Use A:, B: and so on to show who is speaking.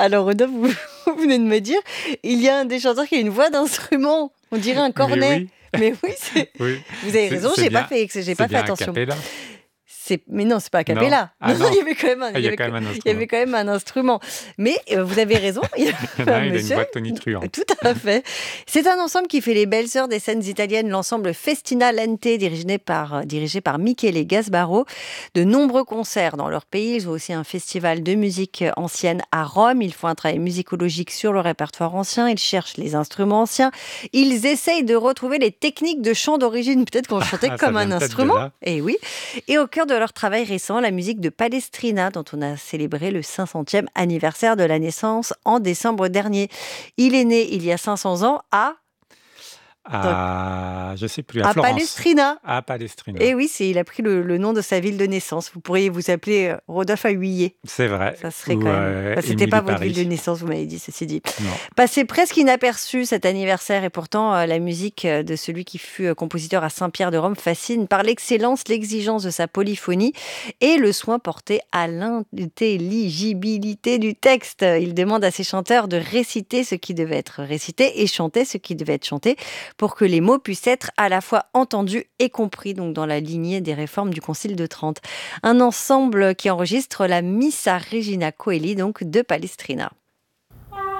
A: Alors, Rodolphe, vous venez de me dire, il y a un des chanteurs qui a une voix d'instrument. On dirait un
B: Mais
A: cornet.
B: oui,
A: Mais oui, c'est...
B: oui,
A: vous avez raison, j'ai pas
B: c'est
A: fait
B: bien a
A: attention.
B: cappella.
A: Mais non, c'est pas a
B: Non?
A: cappella.
B: Ah
A: Non, non,
B: non,
A: il y avait quand même
B: ah, il y a quand même un
A: il y avait
B: instrument.
A: quand même un instrument. Mais vous avez raison, il y a
B: Il y en a
A: un
B: un, il a une
A: monsieur.
B: voix tonitruante.
A: Tout à fait. C'est un ensemble qui fait les belles sœurs des scènes italiennes, l'ensemble Festina Lente, dirigé par Michele Gasbaro. De nombreux concerts dans leur pays. Ils ont aussi un festival de musique ancienne à Rome. Ils font un travail musicologique sur le répertoire ancien. Ils cherchent les instruments anciens. Ils essayent de retrouver les techniques de chant d'origine. Peut-être qu'on chantait
B: Ah, ça
A: comme
B: vient
A: un
B: peut-être de
A: instrument.
B: là.
A: Et oui. Et au cœur de leur travail récent, la musique de Palestrina, dont on a célébré le 500e anniversaire de la naissance en décembre dernier. Il est né il y a 500 ans
B: Je sais plus, à
A: à
B: Florence.
A: Palestrina.
B: À Palestrina.
A: Et oui, il a pris le nom de sa ville de naissance. Vous pourriez vous appeler Rodolphe à Huillet.
B: C'est vrai.
A: Ça serait
B: Ou
A: quand même... Enfin, c'était pas
B: Émilie
A: votre ville de
B: Paris.
A: naissance, vous m'avez dit, ceci dit.
B: Non.
A: Passé presque inaperçu cet anniversaire, et pourtant la musique de celui qui fut compositeur à Saint-Pierre de Rome fascine par l'excellence, l'exigence de sa polyphonie et le soin porté à l'intelligibilité du texte. Il demande à ses chanteurs de réciter ce qui devait être récité et chanter ce qui devait être chanté pour que les mots puissent être à la fois entendus et compris, donc dans la lignée des réformes du Concile de Trente. Un ensemble qui enregistre la Missa Regina Coeli, donc de Palestrina.